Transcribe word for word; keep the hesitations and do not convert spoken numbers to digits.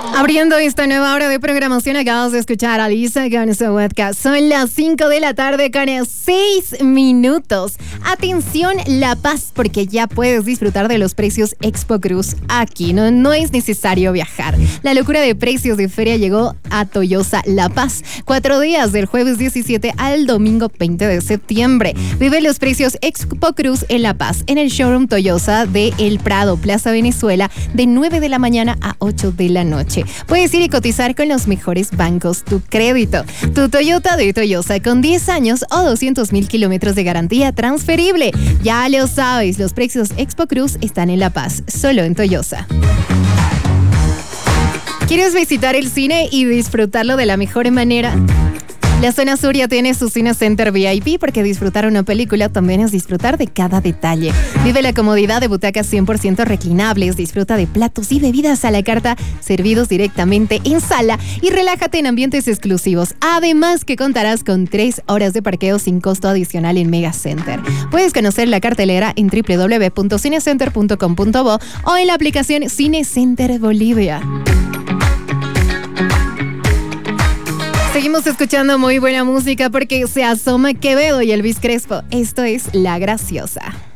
Abriendo esta nueva hora de programación, acabas de escuchar a Lisa con su podcast. Son las cinco de la tarde con seis minutos. Atención, La Paz, porque ya puedes disfrutar de los precios Expo Cruz aquí. No, no es necesario viajar. La locura de precios de feria llegó a Toyosa La Paz. Cuatro días, del jueves diecisiete al domingo veinte de septiembre. Vive los precios Expo Cruz en La Paz, en el showroom Toyosa de El Prado, Plaza Venezuela, de nueve de la mañana a ocho de la noche. Puedes ir y cotizar con los mejores bancos tu crédito. Tu Toyota de Toyosa con diez años o doscientos mil kilómetros de garantía transferible. Ya lo sabes, los precios Expo Cruz están en La Paz, solo en Toyosa. ¿Quieres visitar el cine y disfrutarlo de la mejor manera? La zona sur ya tiene su Cine Center V I P, porque disfrutar una película también es disfrutar de cada detalle. Vive la comodidad de butacas cien por ciento reclinables, disfruta de platos y bebidas a la carta servidos directamente en sala y relájate en ambientes exclusivos. Además que contarás con tres horas de parqueo sin costo adicional en Mega Center. Puedes conocer la cartelera en doble u doble u doble u punto cinecenter punto com punto bo o en la aplicación Cine Center Bolivia. Seguimos escuchando muy buena música porque se asoma Quevedo y Elvis Crespo. Esto es La Graciosa.